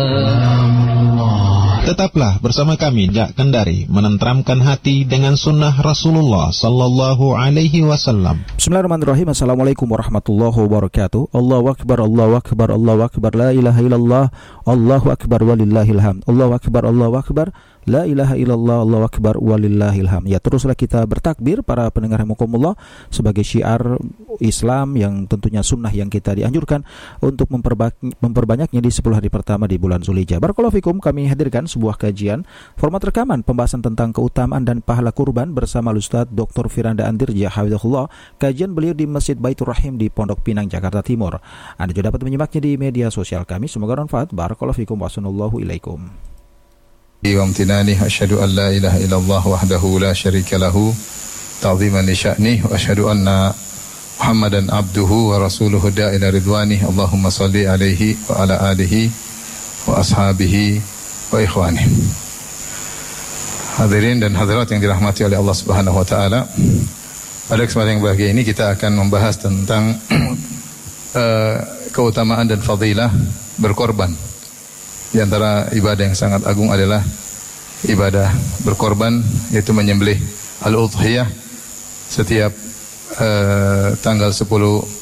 Tetaplah bersama kami Jak Kendari menenteramkan hati dengan sunnah Rasulullah Sallallahu Alaihi Wasallam. Bismillahirrahmanirrahim. Assalamualaikum warahmatullahi wabarakatuh. Allahu akbar, Allahu akbar, Allahu akbar, la ilaha illallah, Allahu akbar walillahil hamd. Allahu akbar, Allahu akbar, la ilaha illallah, Allahu akbar walillahil hamd. Ya, teruslah kita bertakbir para pendengar rahimakumullah sebagai syiar Islam yang tentunya sunnah yang kita dianjurkan untuk memperbanyaknya di 10 hari pertama di bulan Zulhijjah. Barakallahu fikum, kami hadirkan sebuah kajian format rekaman pembahasan tentang keutamaan dan pahala kurban bersama Ustaz Dr. Firanda Andirja hafizahullah. Kajian beliau di Masjid Baitur Rahim di Pondok Pinang, Jakarta Timur. Anda juga dapat menyimaknya di media sosial kami. Semoga bermanfaat. Barakallahu fikum wa sallallahu ilaikum. Wa amtinani asyhadu an la ilaha illallah wahdahu la syarika lahu ta'ziman li sya'nih wa asyhadu anna Muhammadan abduhu wa rasuluhu da'ila ridwanih. Allahumma salli alaihi wa ala alihi wa ashabihi wa ikhwani. Hadirin dan hadirat yang dirahmati oleh Allah Subhanahu wa taala. Pada kesempatan yang bahagia ini kita akan membahas tentang keutamaan dan fadilah berkorban. Di antara ibadah yang sangat agung adalah ibadah berkorban, yaitu menyembelih al-udhiyah setiap tanggal 10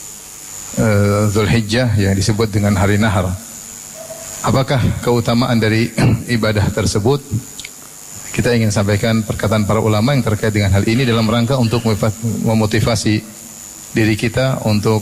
Zulhijjah yang disebut dengan hari nahar. Apakah keutamaan dari ibadah tersebut? Kita ingin sampaikan perkataan para ulama yang terkait dengan hal ini dalam rangka untuk memotivasi diri kita untuk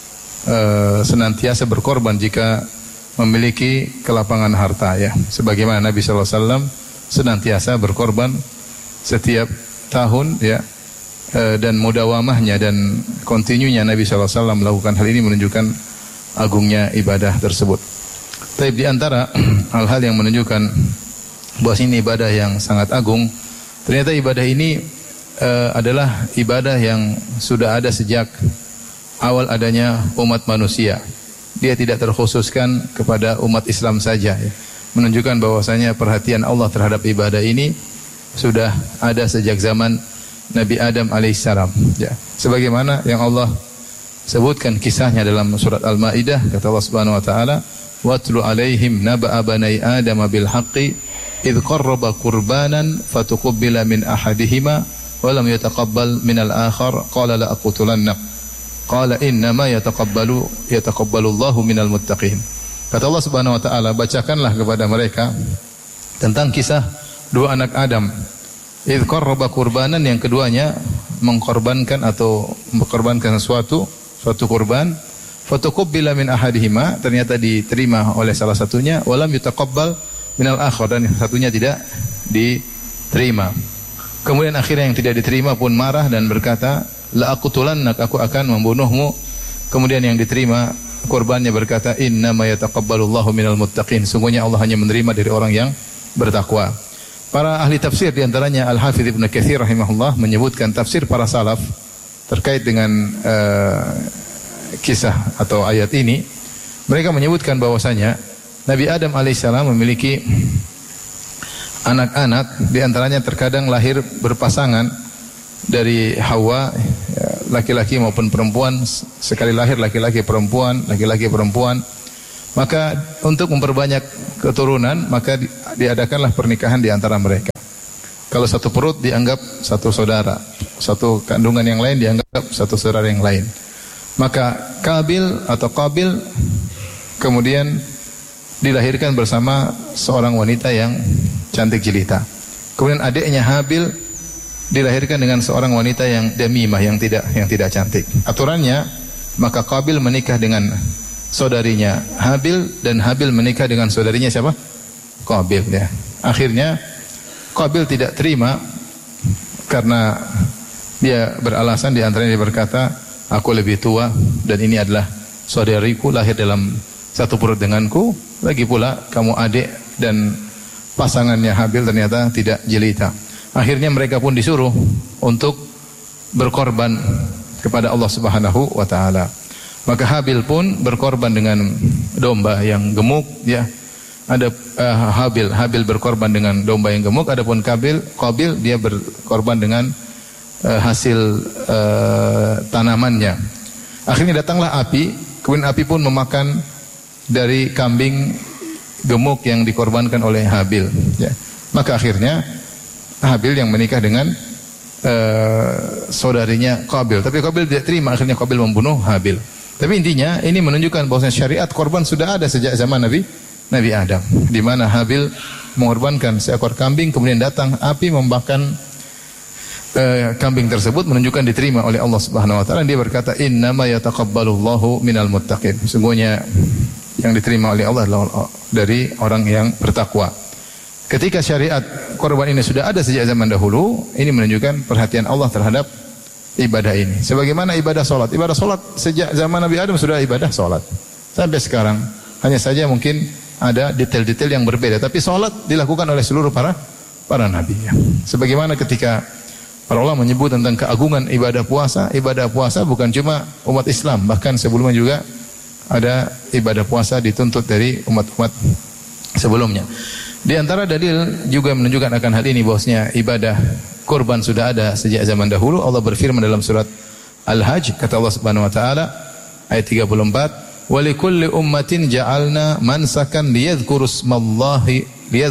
senantiasa berkorban jika memiliki kelapangan harta, ya. Sebagaimana Nabi sallallahu alaihi wasallam senantiasa berkorban setiap tahun, ya. Dan mudawamahnya dan kontinunya Nabi sallallahu alaihi wasallam melakukan hal ini menunjukkan agungnya ibadah tersebut. Tapi di antara hal-hal yang menunjukkan bahwa ini ibadah yang sangat agung, ternyata ibadah ini adalah ibadah yang sudah ada sejak awal adanya umat manusia. Dia tidak terkhususkan kepada umat Islam saja, ya. Menunjukkan bahwasanya perhatian Allah terhadap ibadah ini sudah ada sejak zaman Nabi Adam alaihissalam, ya. Sebagaimana yang Allah sebutkan kisahnya dalam surat Al-Maidah, kata Allah Subhanahu wa taala, watlu alaihim naba'a banai Adam bil haqqi idh qarraba qurbanan fatuqabbala min ahadihima wa lam yataqabbal min al-akhar qala la aqtulannak qala innama yataqabbalu Allahu minal muttaqin. Kata Allah Subhanahu wa taala, bacakanlah kepada mereka tentang kisah dua anak Adam. Idh qarraba qurbanan, yang keduanya mengkorbankan atau mengkorbankan suatu kurban, fatuqabbala min ahadihima, ternyata diterima oleh salah satunya, walam yutaqabbal minal akhar, dan yang satunya tidak diterima. Kemudian akhirnya yang tidak diterima pun marah dan berkata, la aqtulannak, aku akan membunuhmu. Kemudian yang diterima korbannya berkata, innama yataqabbalullahu minal muttaqin, sungguhnya Allah hanya menerima dari orang yang bertakwa. Para ahli tafsir diantaranya Al-Hafidz Ibnu Katsir rahimahullah menyebutkan tafsir para salaf terkait dengan kisah atau ayat ini. Mereka menyebutkan bahwasanya Nabi Adam alaihissalam memiliki anak-anak, diantaranya terkadang lahir berpasangan dari Hawa, laki-laki maupun perempuan, sekali lahir laki-laki perempuan, laki-laki perempuan. Maka untuk memperbanyak keturunan, maka diadakanlah pernikahan di antara mereka. Kalau satu perut dianggap satu saudara, satu kandungan yang lain dianggap satu saudara yang lain. Maka Qabil kemudian dilahirkan bersama seorang wanita yang cantik jelita. Kemudian adiknya Habil dilahirkan dengan seorang wanita yang damimah, yang tidak cantik. Aturannya, maka Qabil menikah dengan saudarinya Habil dan Habil menikah dengan saudarinya siapa? Qabil, ya. Akhirnya Qabil tidak terima karena dia beralasan, di antaranya dia berkata, aku lebih tua dan ini adalah saudariku, lahir dalam satu perut denganku. Lagi pula kamu adik dan pasangannya Habil ternyata tidak jelita. Akhirnya mereka pun disuruh untuk berkorban kepada Allah Subhanahu wa taala. Maka Habil pun berkorban dengan domba yang gemuk, ya. Ada Habil berkorban dengan domba yang gemuk, adapun Qabil dia berkorban dengan hasil tanamannya. Akhirnya datanglah api, kemudian api pun memakan dari kambing gemuk yang dikorbankan oleh Habil. Ya. Maka akhirnya Habil yang menikah dengan saudarinya Qabil. Tapi Qabil tidak terima, akhirnya Qabil membunuh Habil. Tapi intinya ini menunjukkan bahwasanya syariat korban sudah ada sejak zaman Nabi Adam, di mana Habil mengorbankan seekor kambing, kemudian datang api membakar kambing tersebut, menunjukkan diterima oleh Allah Subhanahu wa taala. Dia berkata, "Innama yataqabbalullahu minal muttaqin." Sesungguhnya yang diterima oleh Allah adalah dari orang yang bertakwa. Ketika syariat korban ini sudah ada sejak zaman dahulu, ini menunjukkan perhatian Allah terhadap ibadah ini. Sebagaimana ibadah solat. Ibadah solat sejak zaman Nabi Adam sudah ibadah solat. Sampai sekarang. Hanya saja mungkin ada detail-detail yang berbeda. Tapi solat dilakukan oleh seluruh para nabi. Sebagaimana ketika para ulama menyebut tentang keagungan ibadah puasa. Ibadah puasa bukan cuma umat Islam. Bahkan sebelumnya juga ada ibadah puasa dituntut dari umat-umat sebelumnya. Di antara dalil juga menunjukkan akan hal ini bahwasanya ibadah kurban sudah ada sejak zaman dahulu. Allah berfirman dalam surat Al-Hajj, kata Allah Subhanahu wa taala ayat 34, "Wa likulli ummatin ja'alna mansakan liyadhkuru ismallahi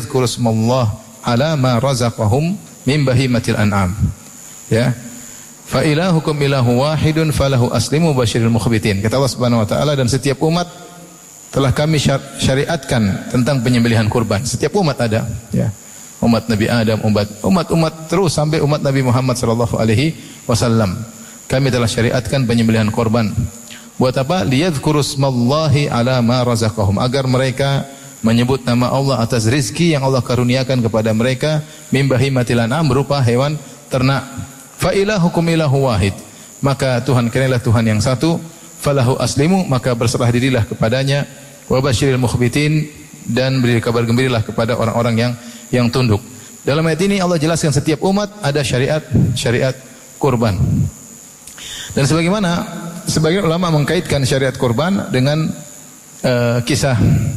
ala ma razaqahum min bahimatil an'am." Ya. Fa ilahukum ilahu wahidun falahu aslimu basyiril mukhbitin. Kata Allah Subhanahu wa taala, dan setiap umat telah kami syariatkan tentang penyembelihan kurban. Setiap umat ada, ya. Umat Nabi Adam, umat terus sampai umat Nabi Muhammad sallallahu alaihi wasallam. Kami telah syariatkan penyembelihan kurban. Buat apa? Liyadhkuru ismallahi ala ma razaqahum, agar mereka menyebut nama Allah atas rizki yang Allah karuniakan kepada mereka, min bahimatil an'am, berupa hewan ternak. Fa ilahukum ilahu wahid, maka Tuhan kalian adalah Tuhan yang satu. Falahu aslimu, maka berserah dirilah kepadanya. Wa basyiril mukhbitin, dan beri kabar gembiralah kepada orang-orang yang tunduk. Dalam ayat ini Allah jelaskan setiap umat ada syariat kurban. Dan sebagaimana sebagian ulama mengkaitkan syariat kurban dengan kisah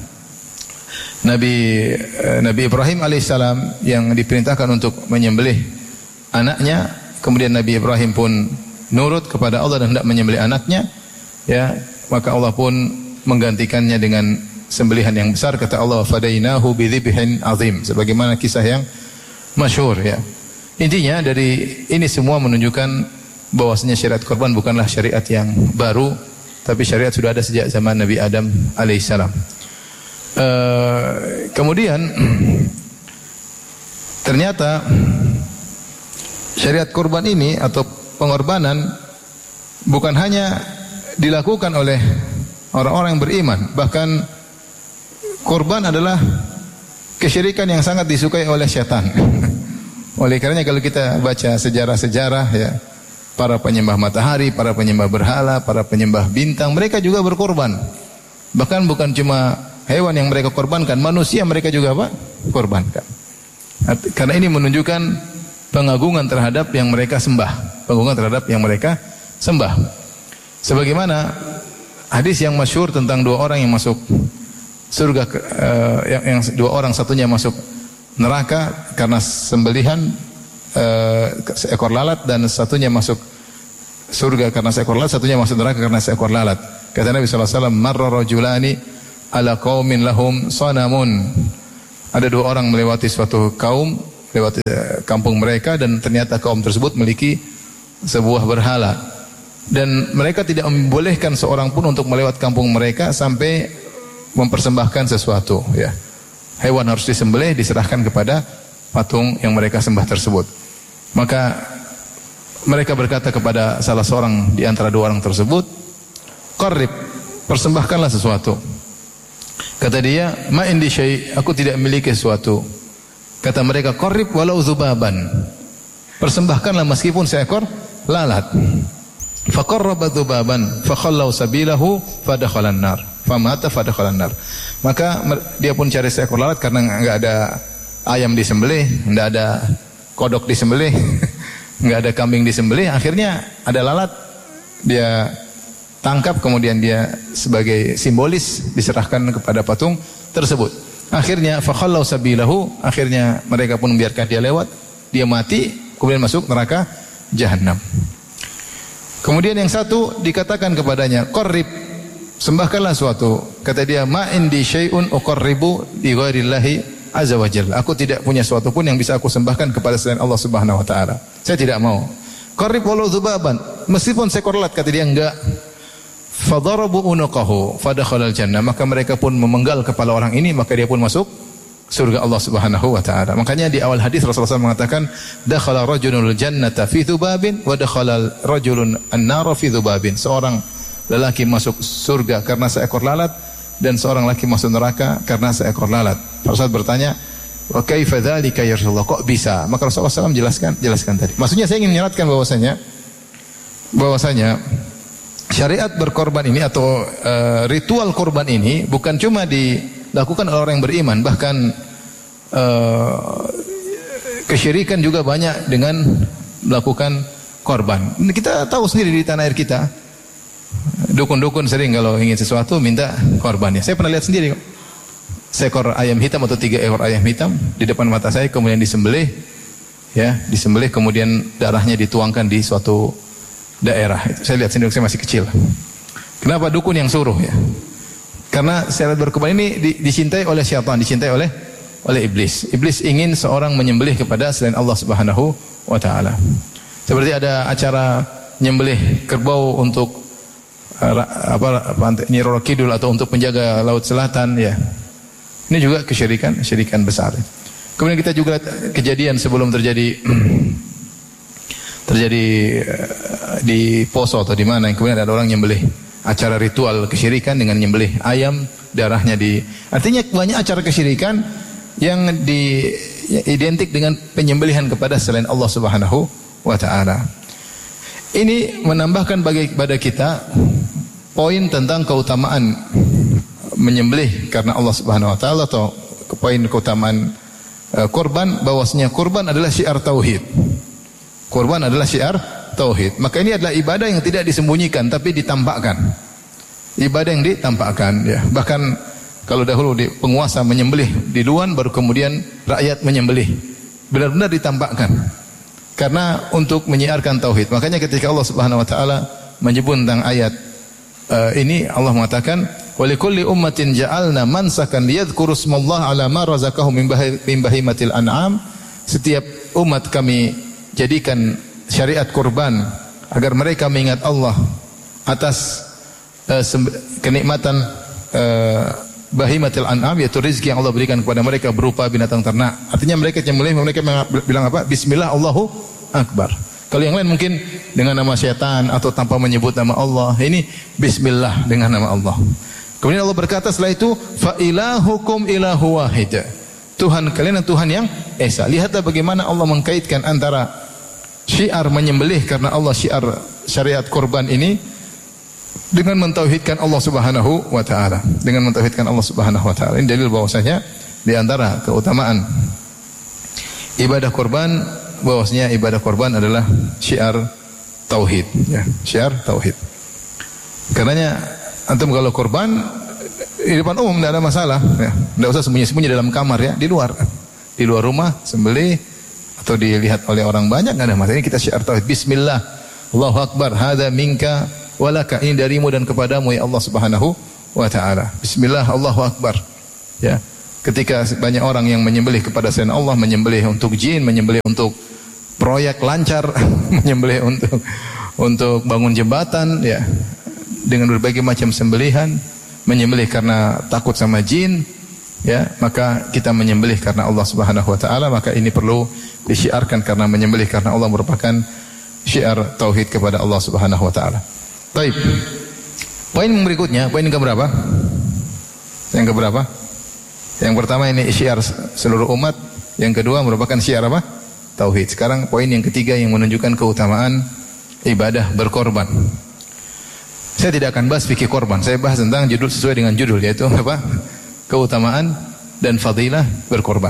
Nabi Ibrahim alaihissalam yang diperintahkan untuk menyembelih anaknya, kemudian Nabi Ibrahim pun nurut kepada Allah dan hendak menyembelih anaknya. Ya, maka Allah pun menggantikannya dengan sembelihan yang besar. Kata Allah, "Fadainahu bidzibhin azim." Sebagaimana kisah yang masyhur, ya. Intinya dari ini semua menunjukkan bahwasanya syariat kurban bukanlah syariat yang baru, tapi syariat sudah ada sejak zaman Nabi Adam alaihissalam. Kemudian ternyata syariat kurban ini atau pengorbanan bukan hanya dilakukan oleh orang-orang yang beriman, bahkan kurban adalah kesyirikan yang sangat disukai oleh syaitan. Oleh karenanya kalau kita baca sejarah-sejarah, ya, para penyembah matahari, para penyembah berhala, para penyembah bintang, mereka juga berkorban. Bahkan bukan cuma hewan yang mereka korbankan, manusia mereka juga apa? Korbankan. Karena ini menunjukkan pengagungan terhadap yang mereka sembah, pengagungan terhadap yang mereka sembah. Sebagaimana hadis yang masyhur tentang dua orang yang masuk surga, yang dua orang, satunya masuk neraka karena sembelihan seekor lalat, dan satunya masuk surga karena seekor lalat, satunya masuk neraka karena seekor lalat. Kata Nabi sallallahu alaihi wasallam, "Marra rajulani ala qaumin lahum sanamun." Ada dua orang melewati suatu kaum, lewati kampung mereka, dan ternyata kaum tersebut memiliki sebuah berhala. Dan mereka tidak membolehkan seorang pun untuk melewat kampung mereka sampai mempersembahkan sesuatu, ya. Hewan harus disembelih, diserahkan kepada patung yang mereka sembah tersebut. Maka mereka berkata kepada salah seorang di antara dua orang tersebut, "Qarrib, persembahkanlah sesuatu." Kata dia, "Ma indi syai', aku tidak memiliki sesuatu." Kata mereka, "Qarrib walau dzubaban." Persembahkanlah meskipun seekor lalat. Faqarraba dzubaban fakhallau sabilahu fadakhalan nar famata fadakhalan nar. Maka dia pun cari seekor lalat karena enggak ada ayam disembelih, enggak ada kodok disembelih, enggak ada kambing disembelih. Akhirnya ada lalat, dia tangkap, kemudian dia sebagai simbolis diserahkan kepada patung tersebut. Akhirnya fakhallau sabilahu, akhirnya mereka pun membiarkan dia lewat, dia mati, kemudian masuk neraka jahanam. Kemudian yang satu dikatakan kepadanya, "Qarrib, sembahkanlah suatu. Kata dia, ma indi syai'un uqarribu li ghairillahi azza wa jalla. Aku tidak punya suatu pun yang bisa aku sembahkan kepada selain Allah Subhanahu wa taala. Saya tidak mau. Qarrib walau dzubaban, meskipun seekor lalat, kata dia enggak. Fadarabu unuqahu fadakhala al-jannah, maka mereka pun memenggal kepala orang ini, maka dia pun masuk surga Allah Subhanahu wa taala. Makanya di awal hadis Rasulullah SAW mengatakan, dakhala rajulul jannata fi dzubabin wa dakhala rajulun an-nara fi dzubabin. Seorang lelaki masuk surga karena seekor lalat, dan seorang lelaki masuk neraka karena seekor lalat. Rasulullah bertanya, wa kaifa dzalika ya Rasulullah, kok bisa? Maka Rasulullah SAW jelaskan tadi. Maksudnya saya ingin menyeratkan bahwasanya syariat berkorban ini atau ritual korban ini bukan cuma dilakukan oleh orang yang beriman, bahkan kesyirikan juga banyak dengan melakukan korban. Kita tahu sendiri di tanah air kita, dukun-dukun sering kalau ingin sesuatu minta korbannya. Saya pernah lihat sendiri, seekor ayam hitam atau 3 ekor ayam hitam di depan mata saya, kemudian disembelih, kemudian darahnya dituangkan di suatu daerah. Itu saya lihat sendiri, saya masih kecil. Kenapa dukun yang suruh ya? Karena syariat berkorban ini dicintai oleh syaitan, dicintai oleh iblis. Iblis ingin seorang menyembelih kepada selain Allah Subhanahu wa taala. Seperti ada acara nyembelih kerbau untuk Nyi Roro Kidul atau untuk penjaga Laut Selatan ya. Ini juga kesyirikan besar. Kemudian kita juga lihat kejadian sebelum terjadi di Poso atau di mana, yang kemudian ada orang nyembelih, acara ritual kesyirikan dengan nyembelih ayam, darahnya artinya banyak acara kesyirikan yang identik dengan penyembelihan kepada selain Allah Subhanahu wa taala. Ini menambahkan pada kita poin tentang keutamaan menyembelih karena Allah Subhanahu wa taala, atau poin keutamaan korban, bahwasanya korban adalah syiar tauhid. Korban adalah syiar tauhid. Maka ini adalah ibadah yang tidak disembunyikan tapi ditampakkan. Ibadah yang ditampakkan ya. Bahkan kalau dahulu penguasa menyembelih di luar, baru kemudian rakyat menyembelih. Benar-benar ditampakkan. Karena untuk menyiarkan tauhid. Makanya ketika Allah Subhanahu wa taala menyebut tentang ayat ini, Allah mengatakan, "Wa likulli ummatin ja'alna mansakan liyadhkuru smallaha 'ala ma razaqahum min bahimatil an'am." Setiap umat kami jadikan syariat kurban agar mereka mengingat Allah atas kenikmatan bahimatil an'am, yaitu rezeki yang Allah berikan kepada mereka berupa binatang ternak. Artinya mereka bilang apa? Bismillah Allahu Akbar. Kalau yang lain mungkin dengan nama syaitan atau tanpa menyebut nama Allah. Ini bismillah dengan nama Allah. Kemudian Allah berkata setelah itu, fa ilahukum ilahu wahid. Tuhan kalian Tuhan yang esa. Lihatlah bagaimana Allah mengkaitkan antara syiar menyembelih karena Allah, syiar syariat korban ini, dengan mentauhidkan Allah Subhanahu wa taala. Dengan mentauhidkan Allah Subhanahu wa taala. Ini dalil bahwasanya di antara keutamaan ibadah korban, bahwasanya ibadah korban adalah syiar tauhid ya, syiar tauhid. Karenanya antum kalau korban di depan umum tidak ada masalah ya. Tidak usah sembunyi-sembunyi dalam kamar ya, di luar rumah sembelih atau dilihat oleh orang banyak, enggak ada masalah. Ini kita syiar tauhid. Bismillah, Allahu Akbar, hadza minka walaka, ini darimu dan kepadamu ya Allah Subhanahu wa taala. Bismillah, Allahu Akbar. Ya. Ketika banyak orang yang menyembelih kepada selain Allah, menyembelih untuk jin, menyembelih untuk proyek lancar, menyembelih untuk bangun jembatan ya, dengan berbagai macam sembelihan, menyembelih karena takut sama jin ya, maka kita menyembelih karena Allah Subhanahu wa taala, maka ini perlu disyiarkan karena menyembelih karena Allah merupakan syiar tauhid kepada Allah Subhanahu wa taala. Baik. Poin berikutnya, poin yang keberapa? Yang keberapa? Yang pertama ini syiar seluruh umat, yang kedua merupakan syiar apa? Tauhid. Sekarang poin yang ketiga yang menunjukkan keutamaan ibadah berkorban. Saya tidak akan bahas fikih korban, saya bahas tentang judul sesuai dengan judul, yaitu apa? Keutamaan dan fadilah berkorban.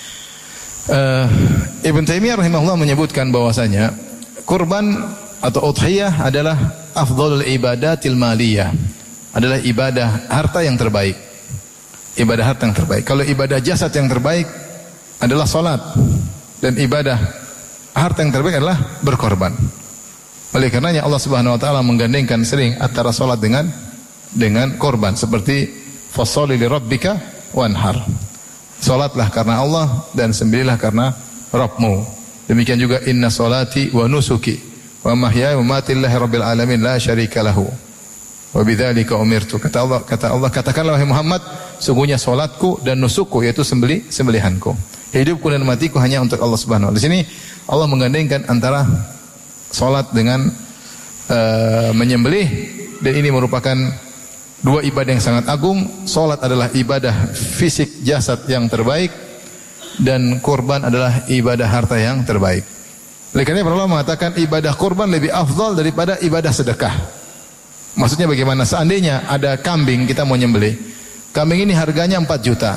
Ibn Taimiyah rahimahullah menyebutkan bahwasanya kurban atau udhiyah adalah afdhalul ibadatil maliyah, adalah ibadah harta yang terbaik. Ibadah harta yang terbaik. Kalau ibadah jasad yang terbaik adalah salat, dan ibadah harta yang terbaik adalah berkorban. Oleh karenanya Allah Subhanahu wa taala menggandengkan sering antara salat dengan dengan korban seperti fasholli li rabbika wanhar. Salatlah karena Allah dan sembelihlah karena Rabbmu. Demikian juga inna salati wa nusuki wa mahyaya wa mamati lillahi rabbil alamin la syarika lahu. Wa bidzalika umirtu. Kata Allah, katakanlah wahai Muhammad, sungguhnya salatku dan nusukku, yaitu sembelihanku. Hidupku dan matiku hanya untuk Allah Subhanahu wa taala. Di sini Allah menggandengkan antara salat dengan menyembelih, dan ini merupakan dua ibadah yang sangat agung. Salat adalah ibadah fisik jasad yang terbaik, dan kurban adalah ibadah harta yang terbaik. Oleh karena para ulama mengatakan ibadah kurban lebih afdal daripada ibadah sedekah. Maksudnya bagaimana? Seandainya ada kambing kita mau nyembelih, kambing ini harganya 4 juta.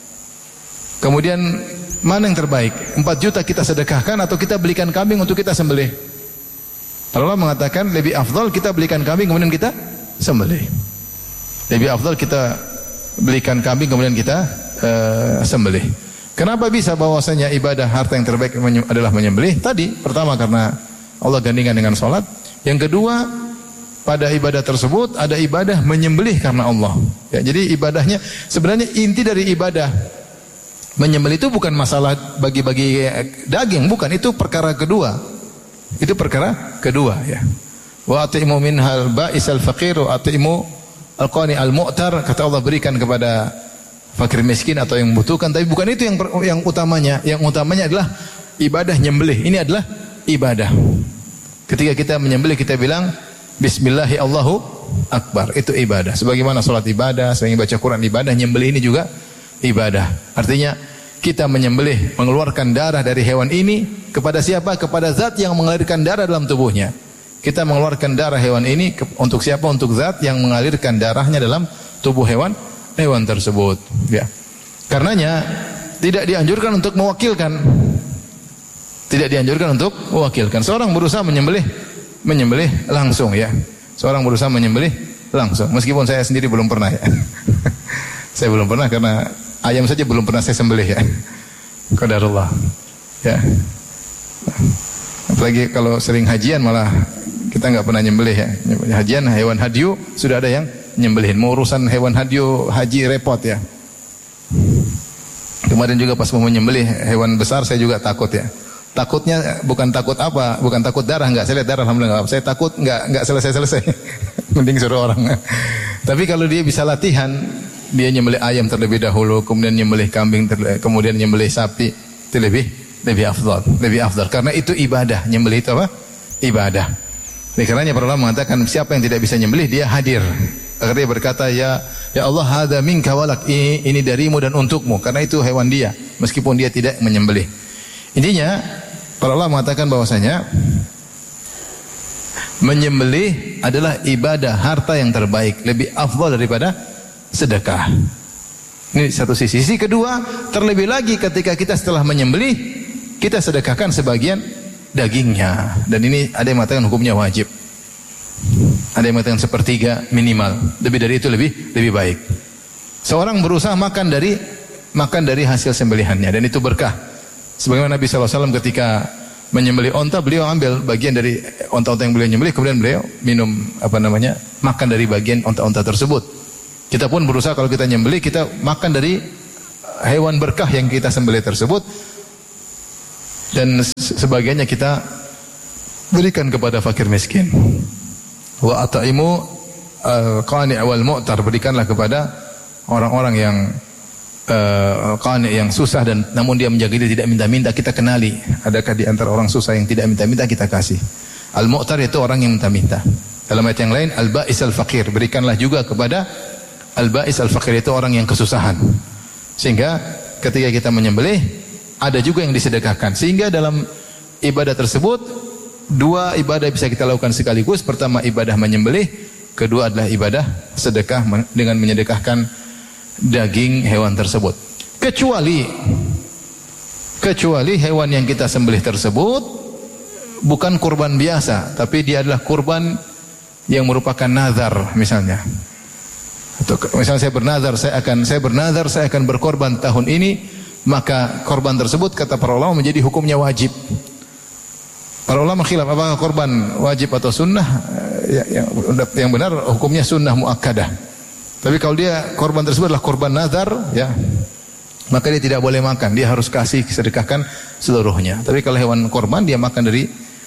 Kemudian mana yang terbaik? 4 juta kita sedekahkan atau kita belikan kambing untuk kita sembelih? Para ulama mengatakan lebih afdal kita belikan kambing kemudian kita sembelih. Lebih afdal kita belikan kambing kemudian kita sembelih. Kenapa bisa bahwasanya ibadah harta yang terbaik adalah menyembelih? Tadi pertama karena Allah gandingkan dengan salat. Yang kedua, pada ibadah tersebut ada ibadah menyembelih karena Allah. Ya, jadi ibadahnya sebenarnya inti dari ibadah menyembelih itu bukan masalah bagi-bagi daging, bukan, itu perkara kedua. Itu perkara kedua ya. Wa atimu minhal ba'isal faqir wa atimu al-qani al-mu'tar, kata Allah berikan kepada fakir miskin atau yang membutuhkan, tapi bukan itu yang utamanya. Yang utamanya adalah ibadah nyembelih. Ini adalah ibadah. Ketika kita menyembelih kita bilang bismillahi Allahu akbar, itu ibadah. Sebagaimana salat ibadah, sebagaimana baca Quran ibadah, nyembelih ini juga ibadah. Artinya kita menyembelih, mengeluarkan darah dari hewan ini kepada siapa? Kepada zat yang mengalirkan darah dalam tubuhnya. Kita mengeluarkan darah hewan ini untuk siapa? Untuk zat yang mengalirkan darahnya dalam tubuh hewan tersebut. Ya. Karenanya tidak dianjurkan untuk mewakilkan. Tidak dianjurkan untuk mewakilkan. Seorang berusaha menyembelih langsung ya. Seorang berusaha menyembelih langsung. Meskipun saya sendiri belum pernah ya. Saya belum pernah karena ayam saja belum pernah saya sembelih ya. Qadarullah. Ya. Apalagi kalau sering hajian malah kita enggak pernah nyembelih ya. Hajian hewan hadyu sudah ada yang nyembelihin. Mau urusan hewan hadyu haji repot ya. Kemarin juga pas mau menyembelih hewan besar saya juga takut ya. Takutnya bukan takut apa, bukan takut darah, enggak. Saya lihat darah alhamdulillah enggak. Saya takut enggak selesai-selesai. Mending suruh orang. Tapi kalau dia bisa latihan, dia nyembelih ayam terlebih dahulu, kemudian nyembelih kambing, kemudian nyembelih sapi, itu lebih afdal. Karena itu ibadah. Nyembelih itu apa? Ibadah. Oleh karenanya para ulama mengatakan siapa yang tidak bisa nyembelih dia hadir. Agar dia berkata ya Allah hadza minka walak, ini darimu dan untukmu, karena itu hewan dia meskipun dia tidak menyembelih. Intinya para ulama mengatakan bahwasanya menyembelih adalah ibadah harta yang terbaik, lebih afdal daripada sedekah. Ini satu sisi. Sisi kedua, terlebih lagi ketika kita setelah menyembelih kita sedekahkan sebagian dagingnya, dan ini ada yang mengatakan hukumnya wajib. Ada yang mengatakan sepertiga minimal. Lebih dari itu lebih baik. Seorang berusaha makan dari hasil sembelihannya, dan itu berkah. Sebagaimana Nabi SAW ketika menyembelih onta, beliau ambil bagian dari onta-onta yang beliau nyembelih, kemudian beliau minum makan dari bagian onta-onta tersebut. Kita pun berusaha kalau kita nyembelih kita makan dari hewan berkah yang kita sembelih tersebut, dan sebagiannya kita berikan kepada fakir miskin. Wa at'imu qani' wal mu'tar, berikanlah kepada orang-orang yang qani', yang susah dan namun dia menjaga diri tidak minta-minta, kita kenali. Adakah di antara orang susah yang tidak minta-minta, kita kasih. Al-mu'tar itu orang yang minta-minta. Dalam ayat yang lain al-ba'is al-faqir, berikanlah juga kepada al-ba'is al-faqir, itu orang yang kesusahan. Sehingga ketika kita menyembelih ada juga yang disedekahkan. Sehingga dalam ibadah tersebut dua ibadah bisa kita lakukan sekaligus. Pertama ibadah menyembelih, kedua adalah ibadah sedekah dengan menyedekahkan daging hewan tersebut. Kecuali hewan yang kita sembelih tersebut bukan kurban biasa, tapi dia adalah kurban yang merupakan nazar misalnya. Atau misalnya saya bernazar saya akan berkorban tahun ini, maka korban tersebut kata para ulama menjadi hukumnya wajib. Para ulama khilaf apakah korban wajib atau sunnah. Yang benar hukumnya sunnah muakkadah. Tapi kalau dia korban tersebut adalah korban nazar, ya, maka dia tidak boleh makan. Dia harus kasih, sedekahkan seluruhnya. Tapi kalau hewan korban, dia makan dari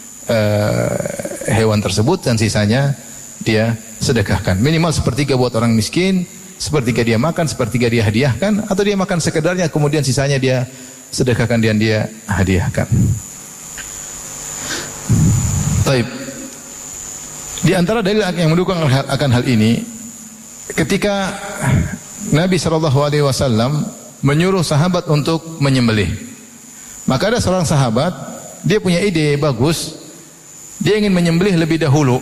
hewan tersebut dan sisanya dia sedekahkan. Minimal sepertiga buat orang miskin, sepertiga dia makan, sepertiga dia hadiahkan, atau dia makan sekedarnya, kemudian sisanya dia sedekahkan dan dia hadiahkan. Taib. Di antara dalil yang mendukung akan hal ini, ketika Nabi SAW menyuruh sahabat untuk menyembelih, maka ada seorang sahabat, dia punya ide bagus, dia ingin menyembelih lebih dahulu,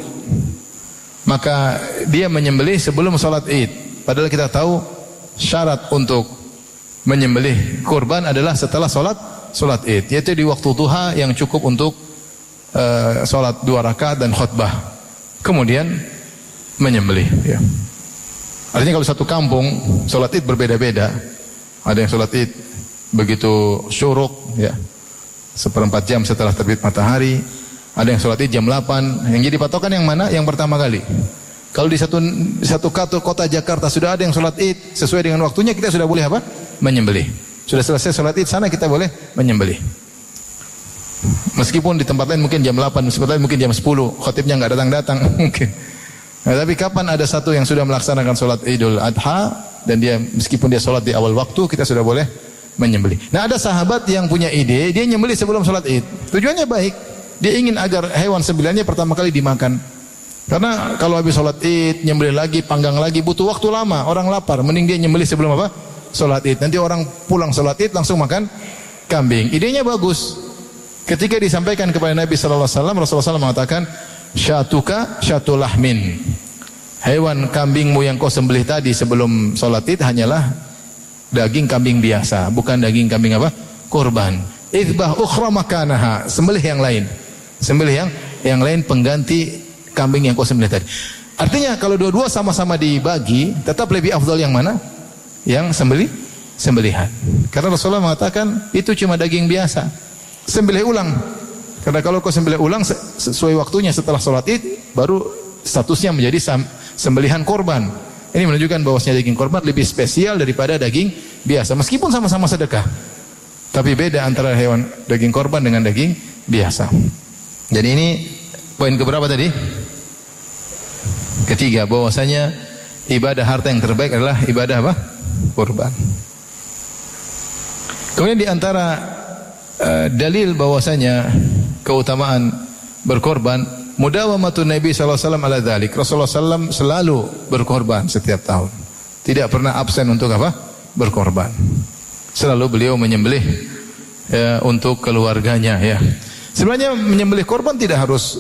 maka dia menyembelih sebelum sholat Id. Padahal kita tahu syarat untuk menyembelih kurban adalah setelah sholat Id, yaitu di waktu duha yang cukup untuk sholat 2 rakaat dan khutbah, kemudian menyembelih, ya. Artinya kalau satu kampung sholat Id berbeda-beda. Ada yang sholat Id begitu syuruk, ya, 1/4 jam setelah terbit matahari. Ada yang sholat Id jam 8. Yang jadi patokan yang mana? Yang pertama kali. Kalau di satu kota Jakarta sudah ada yang sholat Id sesuai dengan waktunya, kita sudah boleh apa? Menyembelih. Sudah selesai sholat Id sana, kita boleh menyembelih. Meskipun di tempat lain mungkin jam 8, di tempat lain mungkin jam 10, khatibnya nggak datang-datang mungkin. Nah, tapi kapan ada satu yang sudah melaksanakan sholat Idul Adha dan dia meskipun dia sholat di awal waktu, kita sudah boleh menyembelih. Nah, ada sahabat yang punya ide, dia nyembelih sebelum sholat Id. Tujuannya baik, dia ingin agar hewan sembelihannya pertama kali dimakan. Karena kalau habis sholat Id, nyembelih lagi, panggang lagi, butuh waktu lama, orang lapar. Mending dia nyembelih sebelum apa? Sholat Id. Nanti orang pulang sholat Id langsung makan kambing. Idenya bagus. Ketika disampaikan kepada Nabi SAW, Rasulullah SAW mengatakan, syatuka syatul lahmin. Hewan kambingmu yang kau sembelih tadi sebelum sholat Id hanyalah daging kambing biasa, bukan daging kambing apa? Kurban. Idbah ukhra makanaha, sembelih yang lain. Sembelih yang lain pengganti kambing yang kau sembelih tadi. Artinya kalau dua-dua sama-sama dibagi, tetap lebih afdal yang mana? Yang sembelihan. Karena Rasulullah mengatakan itu cuma daging biasa. Sembelih ulang. Karena kalau kau sembelih ulang sesuai waktunya setelah sholat Id, baru statusnya menjadi sembelihan korban. Ini menunjukkan bahwasanya daging korban lebih spesial daripada daging biasa. Meskipun sama-sama sedekah, tapi beda antara hewan daging korban dengan daging biasa. Jadi ini poin keberapa tadi? Ketiga, bahwasanya ibadah harta yang terbaik adalah ibadah apa? Korban. Kemudian di antara dalil bahwasanya keutamaan berkorban, mudawamatun Nabi sallallahu alaihi wasallam ala dzalik. Rasulullah sallallahu selalu berkorban setiap tahun. Tidak pernah absen untuk apa? Berkorban. Selalu beliau menyembelih untuk keluarganya, ya. Sebenarnya menyembelih korban tidak harus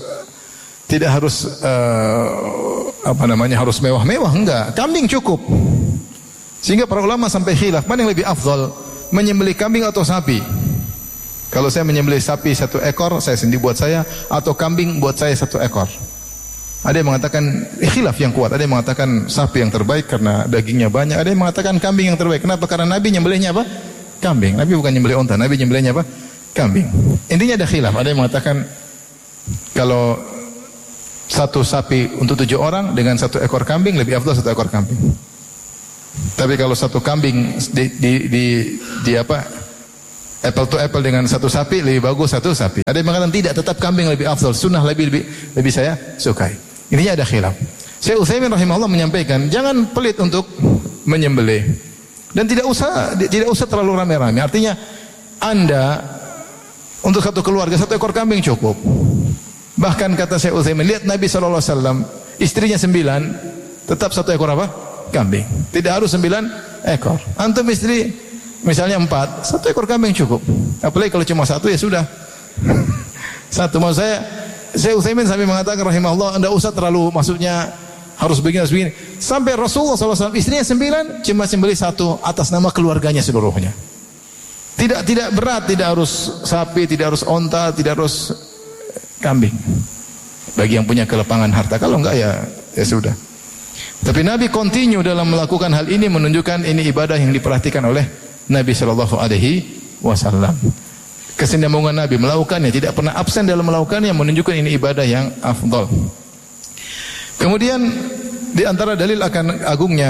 harus mewah-mewah, enggak. Kambing cukup. Sehingga para ulama sampai khilaf, mana yang lebih afdal, menyembelih kambing atau sapi? Kalau saya menyembelih sapi 1 ekor, saya sendiri buat saya, atau kambing buat saya 1 ekor. Ada yang mengatakan khilaf yang kuat, ada yang mengatakan sapi yang terbaik karena dagingnya banyak, ada yang mengatakan kambing yang terbaik. Kenapa? Karena Nabi nyembelihnya apa? Kambing. Nabi bukan nyembelih unta, Nabi nyembelihnya apa? Kambing. Intinya ada khilaf. Ada yang mengatakan kalau 1 sapi untuk 7 orang dengan 1 ekor kambing lebih afdal 1 ekor kambing. Tapi kalau 1 kambing di apa? Apple to apple dengan 1 sapi lebih bagus 1 sapi. Ada yang mengatakan tidak, tetap kambing lebih afdal, sunnah lebih saya sukai. Ininya ada khilaf. Syekh Utsaimin rahimahullah menyampaikan, jangan pelit untuk menyembelih dan tidak usah terlalu rame-rame. Artinya Anda untuk 1 keluarga 1 ekor kambing cukup. Bahkan kata Syekh Utsaimin, lihat Nabi SAW, istrinya 9, tetap 1 ekor apa? Kambing. Tidak harus 9 ekor. Antum istri misalnya 4, 1 ekor kambing cukup. Apalagi kalau cuma 1 ya sudah. 1, maksud saya Utsaimin sampai mengatakan rahimahullah, anda usah terlalu, maksudnya harus begini. Sampai Rasulullah SAW istrinya 9, cuma sembelih 1 atas nama keluarganya seluruhnya. Tidak berat, tidak harus sapi, tidak harus onta, tidak harus kambing. Bagi yang punya kelepangan harta, kalau enggak ya sudah. Tapi Nabi continue dalam melakukan hal ini, menunjukkan ini ibadah yang diperhatikan oleh Nabi sallallahu alaihi wasallam. Kesinambungan Nabi melakukannya, tidak pernah absen dalam melakukannya, menunjukkan ini ibadah yang afdal. Kemudian di antara dalil akan agungnya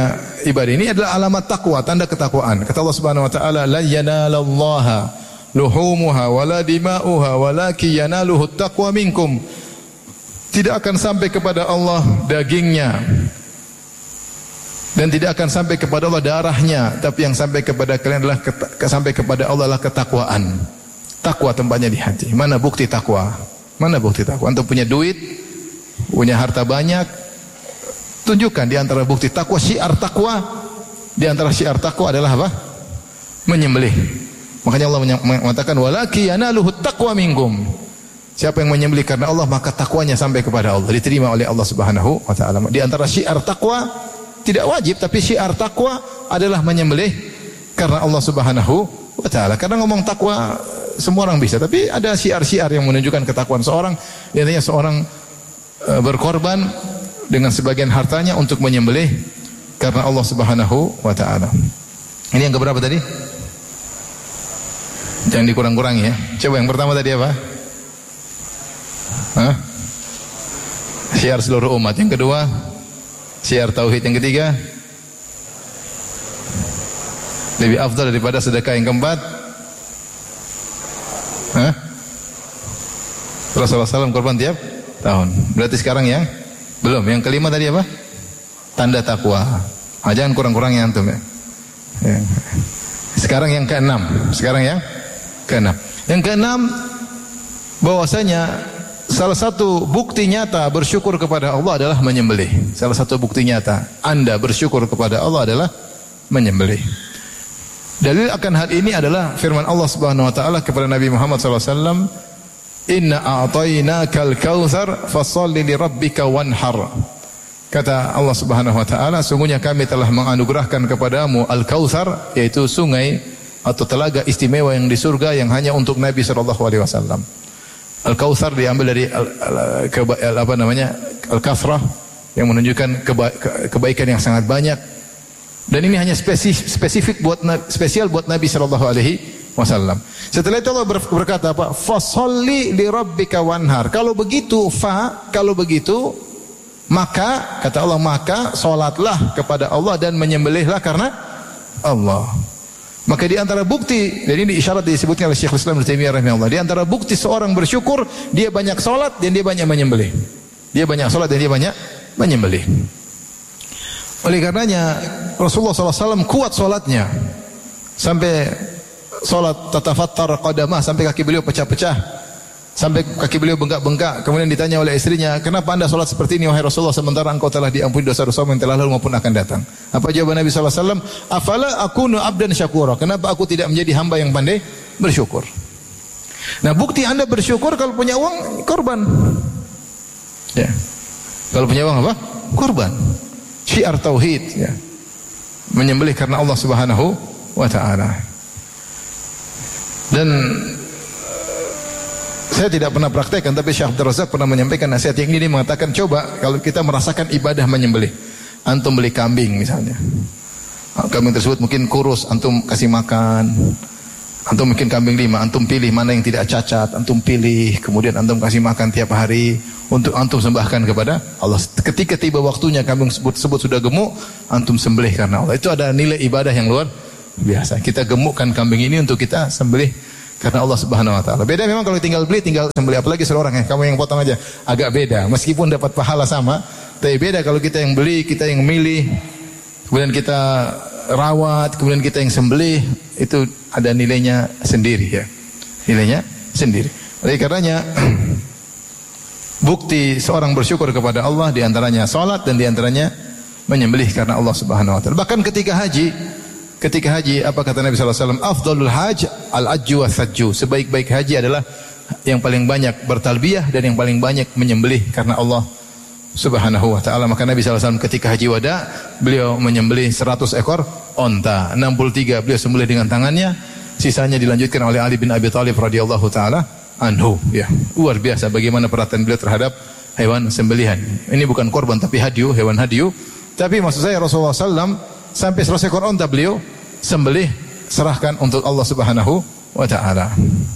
ibadah ini adalah alamat takwa, tanda ketakwaan. Kata Allah Subhanahu wa taala, "La yanalallaha luhumuha wala dima'uha walakin yanaluhu taqwa minkum." Tidak akan sampai kepada Allah dagingnya dan tidak akan sampai kepada Allah darahnya, tapi yang sampai kepada kalian adalah sampai kepada Allah adalah ketakwaan. Takwa tempatnya di hati. Mana bukti takwa? Mana bukti takwa? Antum punya duit, punya harta banyak, tunjukkan di antara bukti takwa, syiar takwa. Di antara syiar takwa adalah apa? Menyembelih. Makanya Allah mengatakan walaki yanaluhu taqwa minkum. Siapa yang menyembelih karena Allah, maka takwanya sampai kepada Allah, diterima oleh Allah Subhanahu wa taala. Di antara syiar takwa, tidak wajib, tapi syiar takwa adalah menyembelih karena Allah Subhanahu wa taala. Karena ngomong takwa semua orang bisa, tapi ada syiar-syiar yang menunjukkan ketakwaan seorang. Intinya seorang berkorban dengan sebagian hartanya untuk menyembelih karena Allah Subhanahu wa taala. Ini yang keberapa tadi? Jangan dikurang-kurangi ya. Coba yang pertama tadi apa? Hah? Syiar seluruh umat. Yang kedua, syiar tauhid. Yang ketiga, lebih afdal daripada sedekah. Yang keempat, Rasulullah SAW korban tiap tahun. Berarti sekarang yang belum. Yang kelima tadi apa? Tanda takwa. Jangan kurang-kurangnya antum ya. Sekarang yang keenam. Yang keenam, bahwasanya salah satu bukti nyata bersyukur kepada Allah adalah menyembelih. Salah satu bukti nyata Anda bersyukur kepada Allah adalah menyembelih. Dalil akan hal ini adalah firman Allah Subhanahu wa taala kepada Nabi Muhammad sallallahu alaihi wasallam, "Inna a'tainakal kautsar fasholli lirabbika wanhar." Kata Allah Subhanahu wa taala, sungguhnya kami telah menganugerahkan kepadamu al-kautsar, yaitu sungai atau telaga istimewa yang di surga yang hanya untuk Nabi sallallahu alaihi wasallam. Al-Kautsar diambil dari al-kathrah yang menunjukkan kebaikan yang sangat banyak. Dan ini hanya spesifik spesial buat Nabi sallallahu alaihi wasallam. Setelah itu Allah berkata apa? Fasholli li rabbika wanhar. Kalau begitu maka kata Allah, maka salatlah kepada Allah dan menyembelihlah karena Allah. Maka di antara bukti, dan ini isyarat disebutkan oleh Syekhul Islam Ibnu Taimiyah rahimahullah, di antara bukti seorang bersyukur, dia banyak salat dan dia banyak menyembelih. Oleh karenanya Rasulullah SAW kuat salatnya, sampai salat tatafattar qadamah, sampai kaki beliau pecah-pecah, sampai kaki beliau bengkak-bengkak. Kemudian ditanya oleh istrinya, kenapa anda salat seperti ini wahai Rasulullah, sementara engkau telah diampuni dosa-dosa yang telah lalu maupun akan datang? Apa jawaban Nabi SAW? Afala akunu abdan syakura. Kenapa aku tidak menjadi hamba yang pandai bersyukur? Nah, bukti anda bersyukur kalau punya uang, korban. Ya. Kalau punya uang apa? Korban. Syiar tauhid, ya. Menyembelih karena Allah Subhanahu wa taala. Dan saya tidak pernah praktekkan, tapi Syekh Abdul Razak pernah menyampaikan nasihat yang ini, mengatakan coba kalau kita merasakan ibadah menyembelih. Antum beli kambing misalnya. Kambing tersebut mungkin kurus, antum kasih makan. Antum mungkin kambing 5, antum pilih mana yang tidak cacat, antum pilih, kemudian antum kasih makan tiap hari untuk antum sembahkan kepada Allah. Ketika tiba waktunya kambing tersebut sudah gemuk, antum sembelih karena Allah. Itu ada nilai ibadah yang luar biasa. Kita gemukkan kambing ini untuk kita sembelih karena Allah Subhanahu wa taala. Beda memang kalau tinggal beli, tinggal sembelih, apalagi seorang ya, kamu yang potong aja, agak beda. Meskipun dapat pahala sama, tapi beda kalau kita yang beli, kita yang milih, kemudian kita rawat, kemudian kita yang sembelih, itu ada nilainya sendiri ya. Nilainya sendiri. Oleh karenanya bukti seorang bersyukur kepada Allah di antaranya salat dan di antaranya menyembelih karena Allah Subhanahu wa taala. Bahkan ketika haji, apa kata Nabi sallallahu alaihi wasallam? Afdhalul hajj al-ajju was-sajju. Sebaik-baik haji adalah yang paling banyak bertalbiyah dan yang paling banyak menyembelih karena Allah Subhanahu wa taala. Maka Nabi sallallahu alaihi wasallam ketika haji wada, beliau menyembelih 100 ekor onta, 63 beliau sembelih dengan tangannya, sisanya dilanjutkan oleh Ali bin Abi Thalib radhiyallahu taala anhu. Ya, luar biasa bagaimana perhatian beliau terhadap hewan sembelihan. Ini bukan korban tapi hadiu, hewan hadiu. Tapi maksud saya Rasulullah SAW sampai 100 ekor onta beliau sembelih, serahkan untuk Allah Subhanahu wa taala.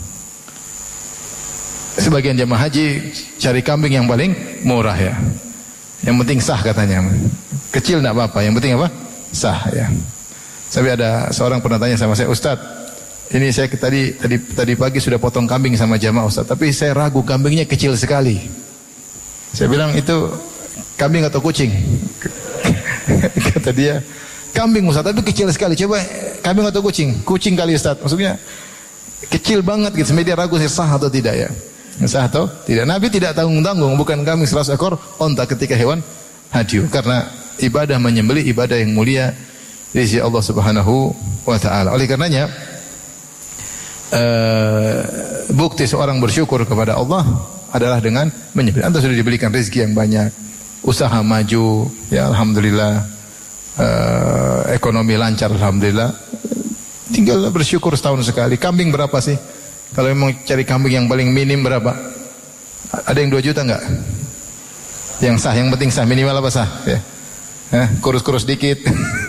Sebagian jamaah haji cari kambing yang paling murah ya. Yang penting sah katanya. Kecil enggak apa-apa, yang penting apa? sah ya. Tapi ada seorang pernah tanya sama saya, Ustaz, ini saya tadi pagi sudah potong kambing sama jamaah Ustaz, tapi saya ragu kambingnya kecil sekali. Saya bilang, itu kambing atau kucing? Kata dia, kambing Ustaz, tapi kecil sekali. Coba kambing atau kucing? Kucing kali Ustaz. Maksudnya kecil banget gitu. Sampai dia ragu sah atau tidak ya. Sah atau tidak. Nabi tidak tanggung-tanggung, bukan kambing 100 ekor onta ketika hewan hadyu. Karena ibadah menyembelih ibadah yang mulia di sisi Allah Subhanahu wa taala. Oleh karenanya bukti seorang bersyukur kepada Allah adalah dengan menyembelih. Anda sudah diberikan rezeki yang banyak, usaha maju, ya alhamdulillah, ekonomi lancar alhamdulillah. Tinggal bersyukur setahun sekali. Kambing berapa sih? Kalau memang cari kambing yang paling minim berapa? Ada yang 2 juta enggak? Yang sah, yang penting sah, minimal apa sah? Ya. Kurus-kurus dikit.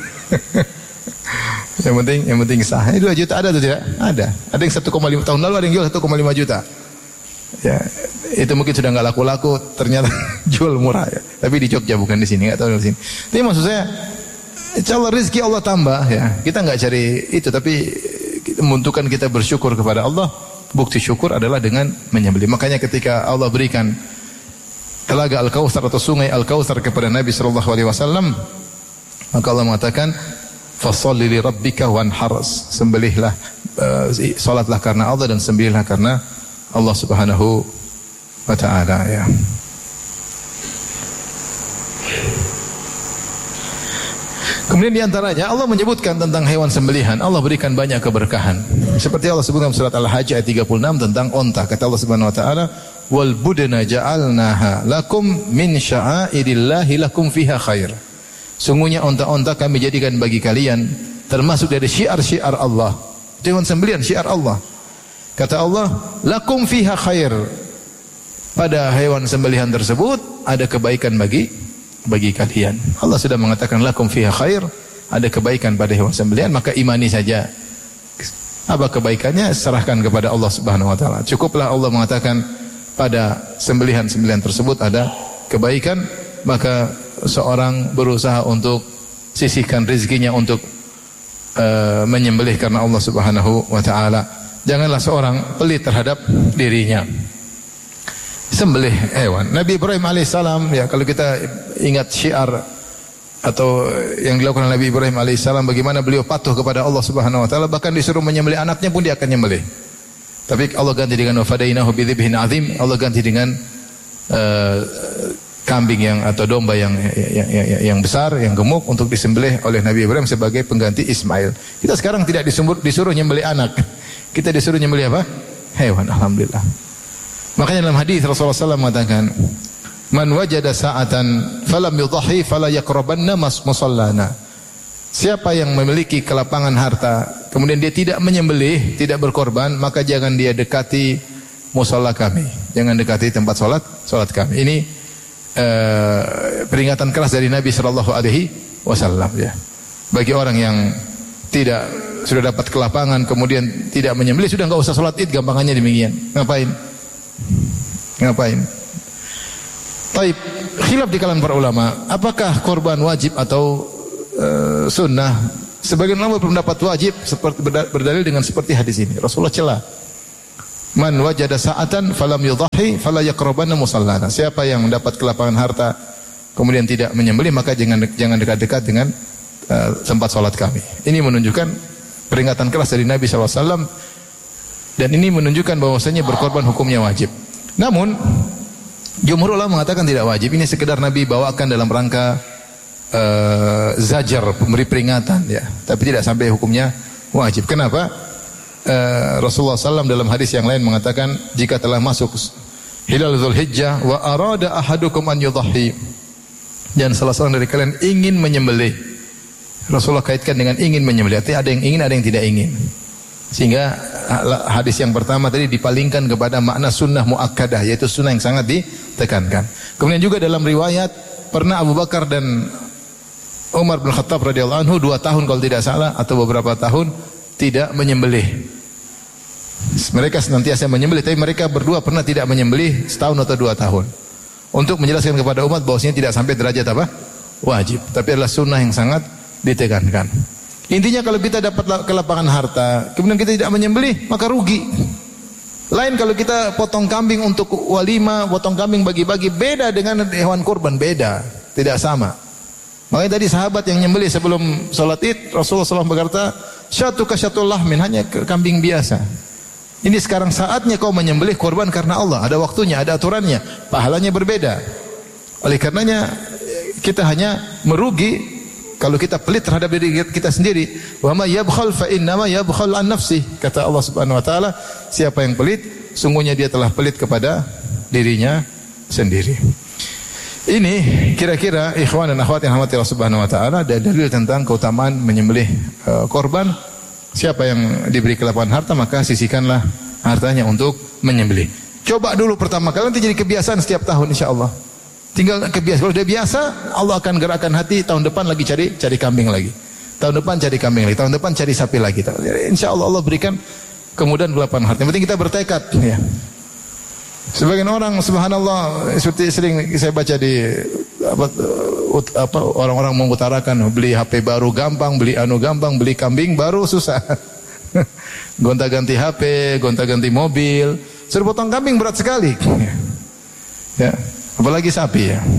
yang penting sah. 2 juta ada atau tidak? Ada. Ada yang 1,5 tahun lalu ada yang jual 1,5 juta. Ya, itu mungkin sudah enggak laku-laku, ternyata jual murah ya. Tapi di Jogja bukan di sini, enggak tahu di sini. Tapi maksud saya, insyaallah rezeki Allah tambah ya. Kita enggak cari itu, tapi membutuhkan kita bersyukur kepada Allah. Bukti syukur adalah dengan menyembelih. Makanya ketika Allah berikan telaga Al-Kautsar atau sungai Al-Kautsar kepada Nabi sallallahu alaihi wasallam, maka Allah mengatakan, "Fasholli li rabbika wanhar." Sembelihlah, salatlah karena Allah dan sembelihlah karena Allah Subhanahu wa taala ya. Kemudian di antaranya Allah menyebutkan tentang hewan sembelihan, Allah berikan banyak keberkahan. Seperti Allah sebutkan surat Al-Hajj ayat 36 tentang onta. Kata Allah Subhanahu wa taala, "Wal budna ja'alnaha lakum min sya'airillahi lakum fiha khair." Sungguhnya onta-onta kami jadikan bagi kalian termasuk dari syiar-syiar Allah. Hewan sembelihan syiar Allah. Kata Allah, "Lakum fiha khair." Pada hewan sembelihan tersebut ada kebaikan bagi kalian. Allah sudah mengatakan lakum fiha khair, ada kebaikan pada hewan sembelihan, maka imani saja. Apa kebaikannya? Serahkan kepada Allah Subhanahu wa taala. Cukuplah Allah mengatakan pada sembelihan-sembelihan tersebut ada kebaikan, maka seorang berusaha untuk sisihkan rezekinya untuk menyembelih karena Allah Subhanahu wa taala. Janganlah seorang pelit terhadap dirinya. Sembelih hewan. Nabi Ibrahim alaihissalam, ya kalau kita ingat syiar atau yang dilakukan Nabi Ibrahim alaihissalam, bagaimana beliau patuh kepada Allah Subhanahu wa taala, bahkan disuruh menyembelih anaknya pun dia akan nyembelih. Tapi Allah ganti dengan wafadainahu bidzibhin azim. Allah ganti dengan kambing yang atau domba yang besar, yang gemuk untuk disembelih oleh Nabi Ibrahim sebagai pengganti Ismail. Kita sekarang tidak disuruh nyembelih anak. Kita disuruh nyembelih apa? Hewan. Alhamdulillah. Makanya dalam hadis Rasulullah SAW mengatakan, "Man wajada sa'atan falam yudhi fala yaqrabanna musallana." Siapa yang memiliki kelapangan harta, kemudian dia tidak menyembelih, tidak berkorban, maka jangan dia dekati musalla kami. Jangan dekati tempat salat kami. Ini peringatan keras dari Nabi sallallahu alaihi wasallam ya. Bagi orang yang tidak sudah dapat kelapangan kemudian tidak menyembelih, sudah enggak usah salat Id, gampangannya demikian. Ngapain? Taib, khilaf di kalangan para ulama, apakah korban wajib atau sunnah? Sebagian ulama berpendapat wajib, seperti berdalil dengan seperti hadis ini. Rasulullah celah, "Man wajada sa'atan falam yudhi fala yaqrabanna musallana." Siapa yang mendapat kelapangan harta kemudian tidak menyembelih, maka jangan dekat-dekat dengan tempat salat kami. Ini menunjukkan peringatan keras dari Nabi SAW, dan ini menunjukkan bahwasanya berkorban hukumnya wajib. Namun jumhur ulama mengatakan tidak wajib. Ini sekedar Nabi bawakan dalam rangka zajar, memberi peringatan ya, tapi tidak sampai hukumnya wajib. Kenapa? Rasulullah SAW dalam hadis yang lain mengatakan, jika telah masuk hilal Dzulhijjah wa arada ahadukum an yudhi, dan salah seorang dari kalian ingin menyembelih, Rasulullah kaitkan dengan ingin menyembelih. Artinya ada yang ingin, ada yang tidak ingin. Sehingga hadis yang pertama tadi dipalingkan kepada makna sunnah muakkadah, yaitu sunnah yang sangat ditekankan. Kemudian juga dalam riwayat pernah Abu Bakar dan Umar bin Khattab radhiyallahu anhu 2 tahun kalau tidak salah atau beberapa tahun tidak menyembelih. Mereka senantiasa menyembelih, tapi mereka berdua pernah tidak menyembelih setahun atau 2 tahun. Untuk menjelaskan kepada umat bahwasanya tidak sampai derajat apa? Wajib, tapi adalah sunnah yang sangat ditekankan. Intinya kalau kita dapat kelapangan harta, kemudian kita tidak menyembelih, maka rugi. Lain kalau kita potong kambing untuk walimah, potong kambing bagi-bagi, beda dengan hewan kurban, beda, tidak sama. Makanya tadi sahabat yang nyembelih sebelum salat Id, Rasulullah SAW berkata, syatuka syatul lahmin, hanya kambing biasa. Ini sekarang saatnya kau menyembelih kurban karena Allah, ada waktunya, ada aturannya, pahalanya berbeda. Oleh karenanya kita hanya merugi kalau kita pelit terhadap diri kita sendiri. Wa may yabkhal fa innama yabkhal an nafsi. Kata Allah Subhanahu wa taala, siapa yang pelit, sungguhnya dia telah pelit kepada dirinya sendiri. Ini kira-kira ikhwan dan akhwat yang dirahmati Allah Subhanahu wa taala, ada dalil tentang keutamaan menyembelih korban. Siapa yang diberi kelapangan harta, maka sisihkanlah hartanya untuk menyembelih. Coba dulu pertama kali, nanti jadi kebiasaan setiap tahun insyaallah. Tinggal kebiasaan. Kalau dia biasa, Allah akan gerakkan hati, tahun depan lagi cari kambing lagi. Tahun depan cari kambing lagi, tahun depan cari sapi lagi. Insyaallah Allah berikan kemudahan kelapangan harta. Yang penting kita bertekad, ya. Sebagian orang subhanallah, seperti sering saya baca di orang-orang mengutarakan, beli HP baru gampang, beli gampang, beli kambing baru susah. Gonta-ganti HP, gonta-ganti mobil, suruh potong kambing berat sekali. Ya. Apalagi sapi, ya.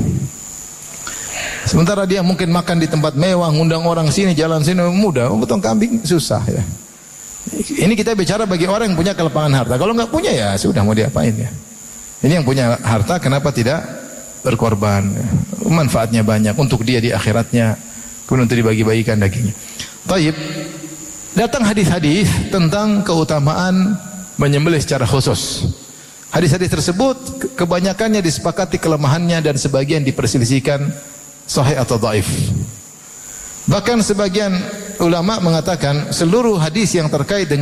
Sementara dia mungkin makan di tempat mewah, ngundang orang sini, jalan sini mudah, potong kambing susah, ya. Ini kita bicara bagi orang yang punya kelapangan harta. Kalau nggak punya, ya sudah, mau diapain, ya. Ini yang punya harta, kenapa tidak berkorban? Manfaatnya banyak untuk dia di akhiratnya, kemudian untuk dibagi-bagikan dagingnya. Taib, datang hadis-hadis tentang keutamaan menyembelih secara khusus. Hadis-hadis tersebut kebanyakannya disepakati kelemahannya dan sebagian diperselisihkan sahih atau dhaif. Bahkan sebagian ulama mengatakan seluruh hadis yang terkait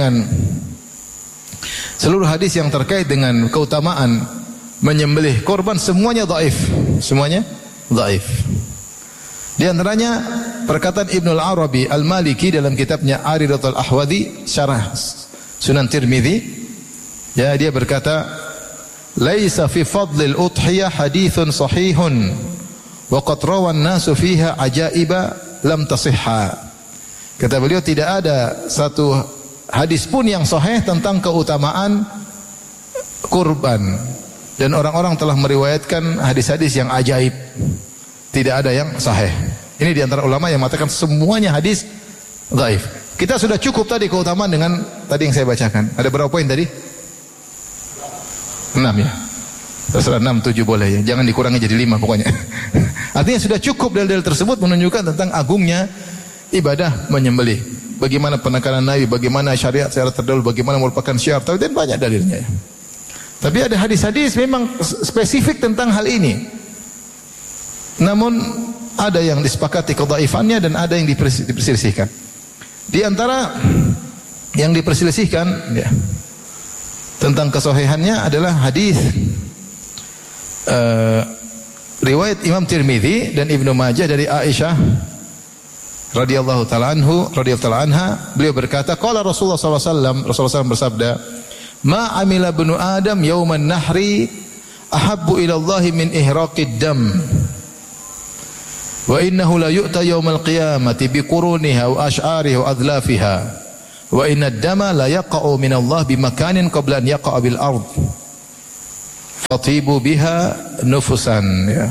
dengan keutamaan menyembelih korban semuanya dhaif, semuanya dhaif. Di antaranya perkataan Ibnu Al-Arabi Al-Maliki dalam kitabnya Aridatul Ahwadi syarah Sunan Tirmidzi, ya, dia berkata, laisa fi fadlil udhiyah hadithun sahihun wa qad rawan nasu fiha ajaiba lam tasihha. Kata beliau, tidak ada satu hadis pun yang sahih tentang keutamaan kurban, dan orang-orang telah meriwayatkan hadis-hadis yang ajaib, tidak ada yang sahih. Ini di antara ulama yang mengatakan semuanya hadis dhaif. Kita sudah cukup tadi keutamaan dengan tadi yang saya bacakan. Ada berapa poin tadi? 6, ya. Terserah 6, 7 boleh, ya. Jangan dikurangi jadi 5 pokoknya. Artinya sudah cukup dalil-dalil tersebut menunjukkan tentang agungnya ibadah menyembelih. Bagaimana penekanan Nabi, bagaimana syariat secara terdahulu, bagaimana merupakan syiar, dan banyak dalilnya, ya. Tapi ada hadis-hadis memang spesifik tentang hal ini. Namun ada yang disepakati kedhaifannya dan ada yang diperselisihkan. Di antara yang diperselisihkan, ya, tentang kesahihannya adalah hadis riwayat Imam Tirmidzi dan Ibnu Majah dari Aisyah radhiyallahu taala anha, beliau berkata, qala Rasulullah sallallahu alaihi wasallam, Rasulullah SAW bersabda, ma amila ibnu Adam yauman nahri ahabbu ila Allah min ihraqid dam wa innahu la yu'ta yaumal qiyamati bi quruniha wa ash'ariha wa adlafiha wa inna ad-dama la yaqa'u min Allah bi makanin qabla an yaqa'a bil ard fatibu biha nufusan, ya.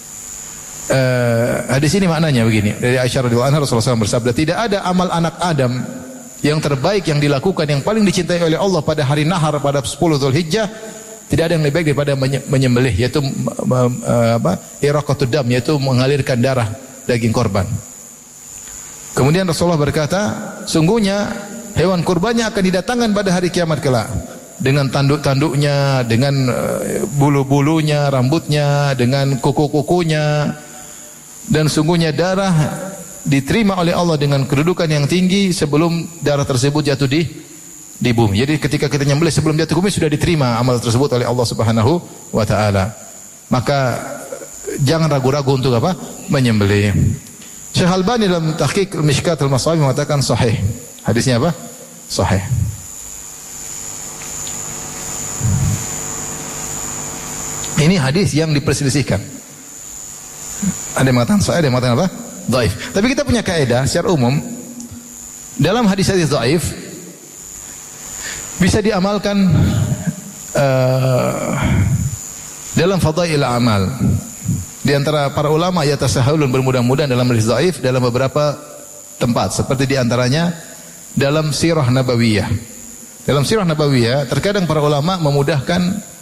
Hadis ini maknanya begini, dari Aisyah radhiyallahu anha, Rasulullah SAW bersabda, tidak ada amal anak Adam yang terbaik yang dilakukan, yang paling dicintai oleh Allah pada hari nahar, pada 10 Dzulhijjah, tidak ada yang lebih baik daripada menyembelih, yaitu iraqatud dam, yaitu mengalirkan darah daging korban. Kemudian Rasulullah berkata, sungguhnya hewan kurbannya akan didatangkan pada hari kiamat kelak dengan tanduk-tanduknya, dengan bulu-bulunya, rambutnya, dengan kuku-kukunya, dan sungguhnya darah diterima oleh Allah dengan kedudukan yang tinggi sebelum darah tersebut jatuh di bumi. Jadi ketika kita nyembelih sebelum jatuh ke bumi sudah diterima amal tersebut oleh Allah Subhanahu wa taala. Maka jangan ragu-ragu untuk apa? Menyembelih. Syekh Albani dalam Tahqiq Mishkat al-Masawih mengatakan sahih. Hadisnya apa? Sahih. Ini hadis yang diperselisihkan. Ada yang mengatakan sahih, ada yang mengatakan apa? dhaif. Tapi kita punya kaidah secara umum dalam hadis-hadis dhaif bisa diamalkan dalam fadail amal. Di antara para ulama yatasahhalun bermudah-mudahan dalam hadis dhaif dalam beberapa tempat, seperti di antaranya dalam sirah nabawiyah. Dalam sirah nabawiyah terkadang para ulama memudahkan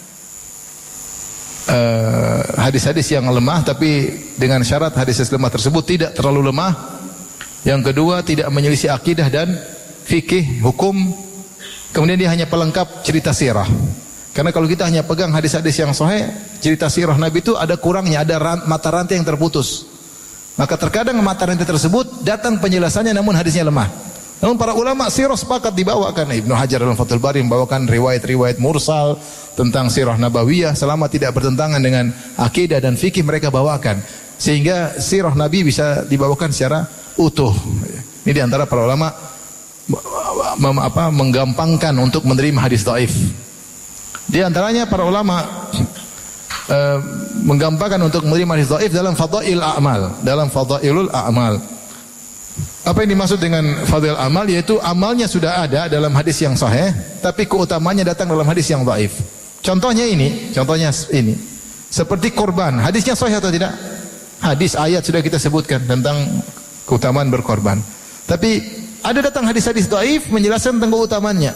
hadis-hadis yang lemah, tapi dengan syarat hadis lemah tersebut tidak terlalu lemah. Yang kedua, tidak menyelisih akidah dan fikih hukum. Kemudian dia hanya pelengkap cerita sirah. Karena kalau kita hanya pegang hadis-hadis yang sahih, cerita sirah Nabi itu ada kurangnya, ada mata rantai yang terputus. Maka terkadang mata rantai tersebut datang penjelasannya namun hadisnya lemah. Namun para ulama sirah sepakat dibawakan. Ibnu Hajar dalam Fathul Bari membawakan riwayat-riwayat mursal tentang sirah nabawiyah selama tidak bertentangan dengan akidah dan fikih, mereka bawakan. Sehingga sirah Nabi bisa dibawakan secara utuh. Ini diantara para ulama menggampangkan untuk menerima hadis dhaif. Di antaranya para ulama menggampangkan untuk menerima hadis dhaif dalam fadail a'mal, dalam fadailul a'mal. Apa yang dimaksud dengan fadail amal? Yaitu amalnya sudah ada dalam hadis yang sahih, tapi keutamanya datang dalam hadis yang dhaif. Contohnya ini. Seperti korban, hadisnya sahih atau tidak? Hadis ayat sudah kita sebutkan tentang keutamaan berkorban. Tapi ada datang hadis-hadis dhaif menjelaskan tentang keutamaannya.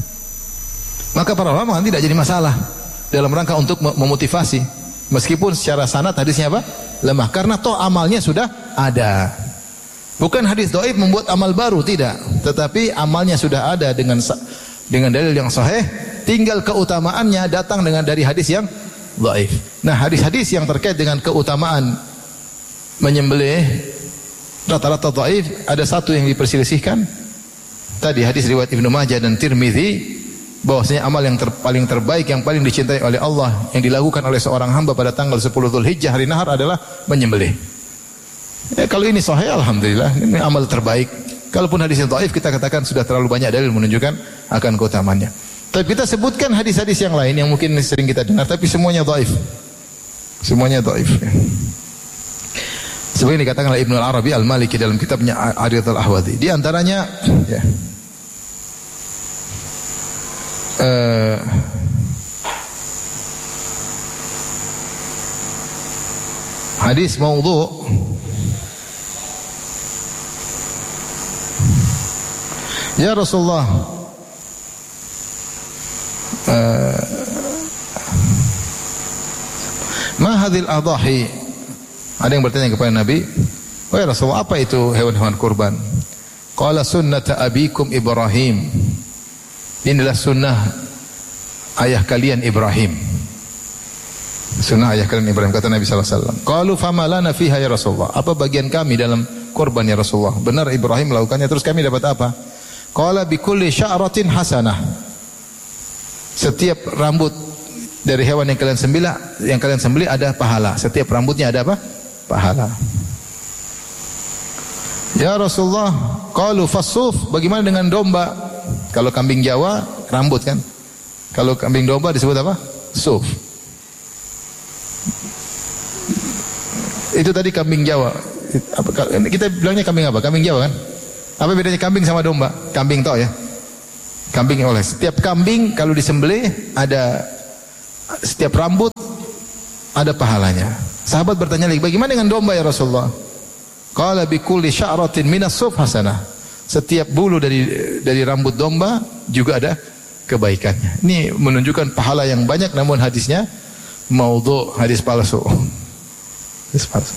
Maka para ulama tidak jadi masalah dalam rangka untuk memotivasi, meskipun secara sanad hadisnya apa? Lemah, karena toh amalnya sudah ada. Bukan hadis dhaif membuat amal baru, tidak, tetapi amalnya sudah ada dengan dalil yang sahih, tinggal keutamaannya datang dari hadis yang dhaif. Nah, hadis-hadis yang terkait dengan keutamaan menyembelih rata-rata dhaif, ada satu yang diperselisihkan. Tadi hadis riwayat Ibnu Majah dan Tirmizi, bahwasanya amal yang paling terbaik, yang paling dicintai oleh Allah, yang dilakukan oleh seorang hamba pada tanggal 10 Dzulhijjah hari nahar adalah menyembelih. Kalau ini sahih, alhamdulillah, ini amal terbaik. Kalaupun hadis yang dhaif, kita katakan sudah terlalu banyak dalil menunjukkan akan keutamaannya. Tapi kita sebutkan hadis-hadis yang lain yang mungkin sering kita dengar, tapi semuanya dhaif. Semuanya dhaif. Seperti dikatakan oleh Ibnu Al-Arabi Al-Maliki dalam kitabnya Aridatul Ahwadi. Di antaranya, hadis maudhu. Ya Rasulullah, ma hadhil adahi? Ada yang bertanya kepada Nabi, wahai Rasulullah, apa itu hewan-hewan kurban? Qala sunnata abikum Ibrahim. Inilah sunnah ayah kalian Ibrahim. Sunnah ayah kalian Ibrahim, kata Nabi sallallahu alaihi wasallam. Qalu fama lana fiha ya Rasulullah? Apa bagian kami dalam kurban ya Rasulullah? Benar Ibrahim melakukannya, terus kami dapat apa? Qala bi kulli sya'ratin hasanah. Setiap rambut dari hewan yang kalian sembelih ada pahala. Setiap rambutnya ada apa? Pahala. Ya Rasulullah, qalu fasuf, bagaimana dengan domba? Kalau kambing Jawa rambut kan? Kalau kambing domba disebut apa? Suf. Itu tadi kambing Jawa. Kita bilangnya kambing apa? Kambing Jawa kan? Apa bedanya kambing sama domba? Kambing toh ya. Kambing oleh setiap kambing kalau disembelih ada setiap rambut ada pahalanya. Sahabat bertanya lagi, bagaimana dengan domba ya Rasulullah? Qala bi kulli sya'ratin minas suf hasanah. Setiap bulu dari rambut domba juga ada kebaikannya. Ini menunjukkan pahala yang banyak, namun hadisnya maudhu, hadis palsu. Hadis palsu.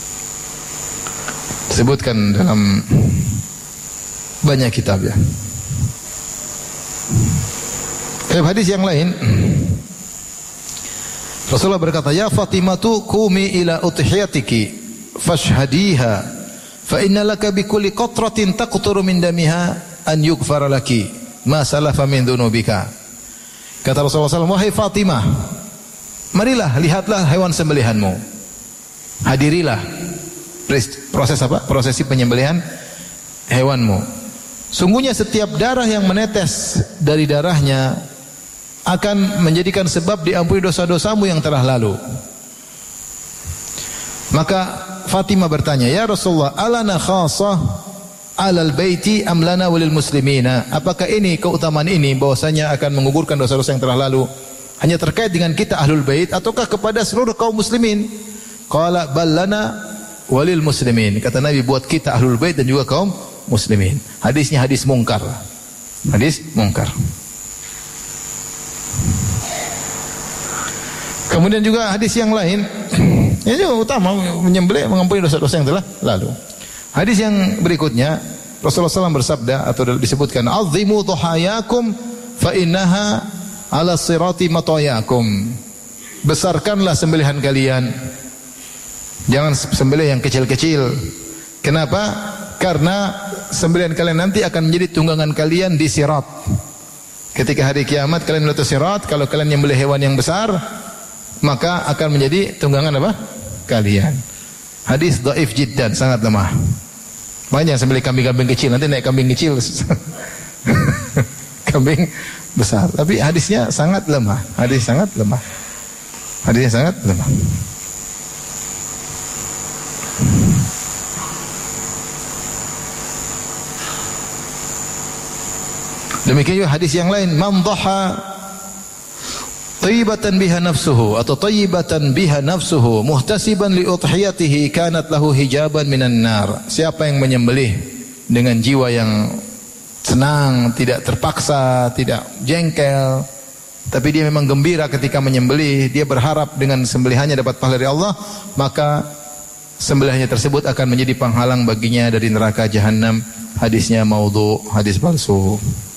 Disebutkan dalam banyak kitab ya. Dalam hadis yang lain Rasulullah berkata, ya Fatimatu qumi ila udhiyatiki fashhadiha fa inna laka bi kulli qatratin taqturu min damiha an yughfara laki ma salafa min dzunubika. Kata Rasulullah SAW, wahai Fatimah, marilah lihatlah hewan sembelihanmu, hadirilah proses apa? Prosesi penyembelihan hewanmu. Sungguhnya setiap darah yang menetes dari darahnya akan menjadikan sebab diampuni dosa-dosamu yang telah lalu. Maka Fatimah bertanya, "Ya Rasulullah, alana khassah alal baiti am lana walil muslimina?" Apakah ini keutamaan ini bahwasanya akan menggugurkan dosa-dosa yang telah lalu hanya terkait dengan kita ahlul bait ataukah kepada seluruh kaum muslimin? Qala bal lana walil muslimin. Kata Nabi, buat kita ahlul bait dan juga kaum muslimin. Hadisnya hadis mungkar. Hadis mungkar. Kemudian juga hadis yang lain, ini juga utama, menyembelih mengampuni dosa-dosa yang telah lalu. Hadis yang berikutnya, Rasulullah SAW bersabda atau disebutkan, "Azimu dhuhayakum fa innaha ala sirati matayakum." Besarkanlah sembelihan kalian. Jangan sembelih yang kecil-kecil. Kenapa? Karena sembelihan kalian nanti akan menjadi tunggangan kalian di sirat. Ketika hari kiamat kalian melewati sirat, kalau kalian menyembelih hewan yang besar, maka akan menjadi tunggangan apa? Kalian. Hadis dhaif jiddan, sangat lemah. Banyak sembelih kambing-kambing kecil, nanti naik kambing kecil. Kambing besar. Tapi hadisnya sangat lemah. Hadis sangat lemah. Hadisnya sangat lemah. Demikian juga hadis yang lain, "Man dhaha tayyibatan biha nafsuhu atau tayyibatan biha nafsuhu muhtasiban li udhiyatihi kanat lahu hijaban minan nar." Siapa yang menyembelih dengan jiwa yang senang, tidak terpaksa, tidak jengkel, tapi dia memang gembira ketika menyembelih, dia berharap dengan sembelihannya dapat pahala dari Allah, maka sembelihannya tersebut akan menjadi penghalang baginya dari neraka jahanam. Hadisnya maudhu, hadis palsu.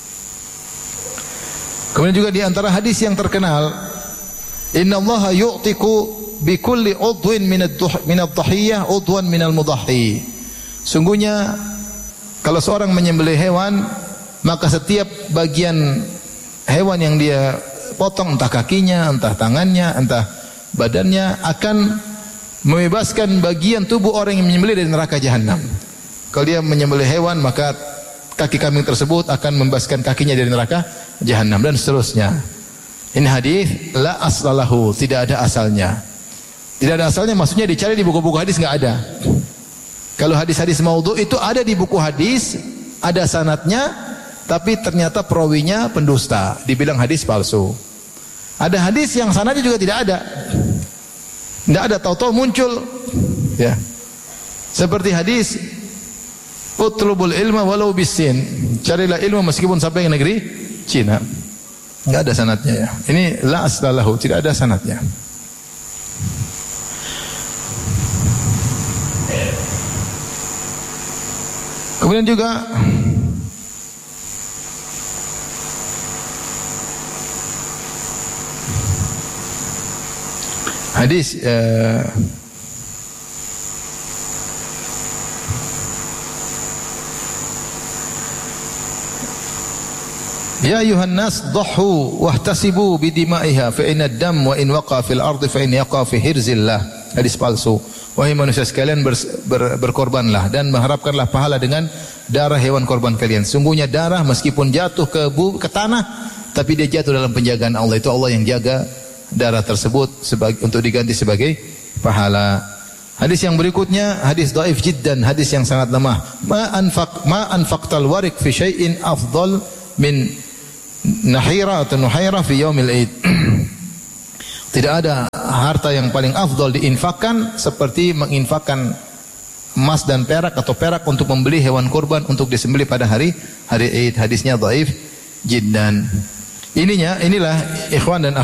Kemudian juga di antara hadis yang terkenal, "Innallaha yu'tiku bi kulli udwin min ad-dhahiyyah udwan min al-mudahhi." Sungguhnya kalau seorang menyembelih hewan, maka setiap bagian hewan yang dia potong, entah kakinya, entah tangannya, entah badannya, akan membebaskan bagian tubuh orang yang menyembelih dari neraka jahanam. Kalau dia menyembelih hewan, maka kaki kambing tersebut akan membebaskan kakinya dari neraka jahanam dan seterusnya. Ini hadis la aslalahu, tidak ada asalnya. Tidak ada asalnya maksudnya dicari di buku-buku hadis enggak ada. Kalau hadis-hadis maudhu itu ada di buku hadis, ada sanadnya, tapi ternyata perawinya pendusta, dibilang hadis palsu. Ada hadis yang sanadnya juga tidak ada. Tidak ada, tahu-tahu muncul, ya. Seperti hadis utlubul ilma walau bisin. Carilah ilmu meskipun sampai ke negeri Cina. Enggak ada sanadnya ya. Ini la aslalahu, tidak ada sanadnya. Kemudian juga hadis Ya ayuhan nas dhahu wahtasibu bidima'iha fa inna ad-dam wa in waqa fil ardi fa in yaqa fi hirzillah. Hadis palsu. Wahai manusia sekalian, berkorbanlah dan mengharapkanlah pahala dengan darah hewan korban kalian. Sungguhnya darah meskipun jatuh ke tanah, tapi dia jatuh dalam penjagaan Allah. Itu Allah yang jaga darah tersebut untuk diganti sebagai pahala. Hadis yang berikutnya hadis dhaif jiddan, hadis yang sangat lemah. Ma anfaqtal warik fi syai'in afdal min nahira atau nuhaira fi yaumil id. Tidak ada harta yang paling afdal diinfakkan seperti menginfakkan emas dan perak atau perak untuk membeli hewan kurban untuk disembelih pada hari Id. Hadisnya dhaif jiddan. Inilah ikhwan dan